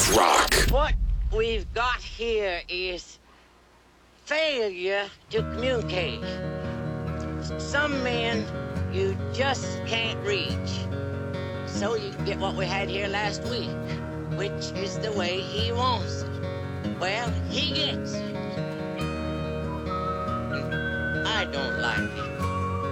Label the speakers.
Speaker 1: rock.
Speaker 2: What we've got here is failure to communicate. Some men you just can't reach. So you get what we had here last week, which is the way he wants it. Well, he gets it. I don't like it.